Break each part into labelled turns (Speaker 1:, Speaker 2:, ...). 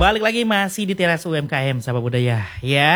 Speaker 1: Balik lagi masih di Teras UMKM Sahabat Budaya ya.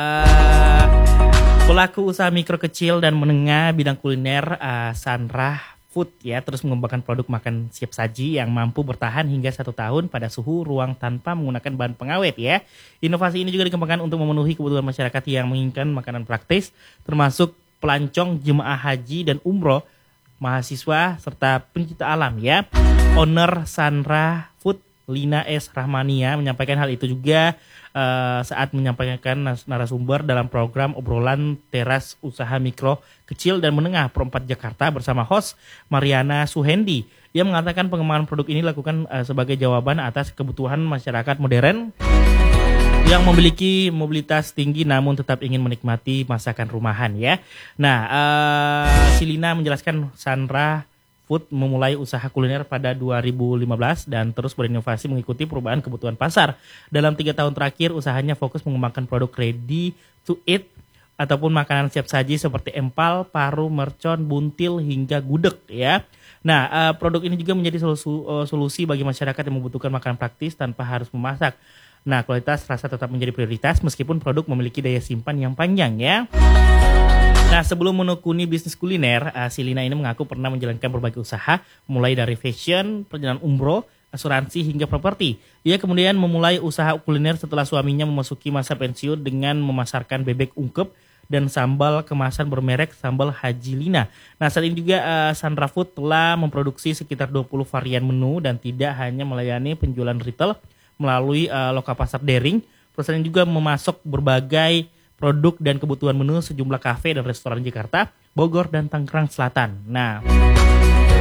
Speaker 1: Pelaku usaha mikro kecil dan menengah bidang kuliner Sanrah Food ya terus mengembangkan produk makan siap saji yang mampu bertahan hingga 1 tahun pada suhu ruang tanpa menggunakan bahan pengawet ya. Inovasi ini juga dikembangkan untuk memenuhi kebutuhan masyarakat yang menginginkan makanan praktis termasuk pelancong, jemaah haji dan umroh, mahasiswa serta pencinta alam ya. Owner Sanrah Food Lina S. Rahmania menyampaikan hal itu juga saat menyampaikan narasumber dalam program obrolan teras usaha mikro, kecil dan menengah Pro 4 Jakarta bersama host Mariana Suhendi. Dia mengatakan pengembangan produk ini dilakukan sebagai jawaban atas kebutuhan masyarakat modern yang memiliki mobilitas tinggi namun tetap ingin menikmati masakan rumahan ya. Nah, si Lina menjelaskan Sanrah Food memulai usaha kuliner pada 2015 dan terus berinovasi mengikuti perubahan kebutuhan pasar. Dalam 3 tahun terakhir, usahanya fokus mengembangkan produk ready to eat ataupun makanan siap saji seperti empal, paru, mercon, buntil hingga gudeg ya. Nah, produk ini juga menjadi solusi bagi masyarakat yang membutuhkan makanan praktis tanpa harus memasak. Nah, kualitas rasa tetap menjadi prioritas meskipun produk memiliki daya simpan yang panjang ya. Nah, sebelum menekuni bisnis kuliner, si Lina ini mengaku pernah menjalankan berbagai usaha, mulai dari fashion, perjalanan umroh, asuransi, hingga properti. Ia kemudian memulai usaha kuliner setelah suaminya memasuki masa pensiun dengan memasarkan bebek ungkep dan sambal kemasan bermerek Sambal Haji Lina. Nah, saat ini juga Sanrah Food telah memproduksi sekitar 20 varian menu dan tidak hanya melayani penjualan retail melalui lokal pasar daring, perusahaan juga memasok berbagai produk dan kebutuhan menu sejumlah kafe dan restoran Jakarta, Bogor, dan Tangerang Selatan. Nah,